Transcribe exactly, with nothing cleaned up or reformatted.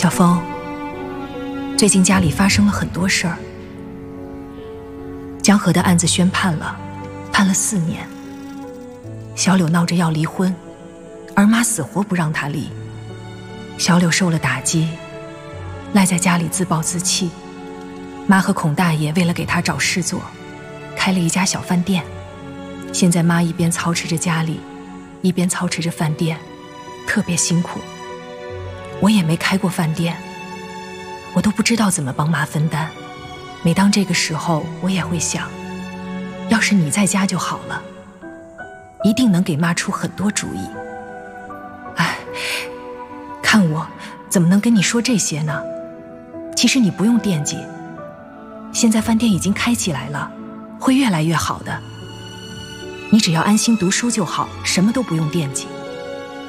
小峰，最近家里发生了很多事儿。江河的案子宣判了，判了四年。小柳闹着要离婚，而妈死活不让他离。小柳受了打击，赖在家里自暴自弃。妈和孔大爷为了给他找事做，开了一家小饭店。现在妈一边操持着家里，一边操持着饭店，特别辛苦。我也没开过饭店，我都不知道怎么帮妈分担。每当这个时候，我也会想，要是你在家就好了，一定能给妈出很多主意。哎，看我怎么能跟你说这些呢？其实你不用惦记，现在饭店已经开起来了，会越来越好的。你只要安心读书就好，什么都不用惦记。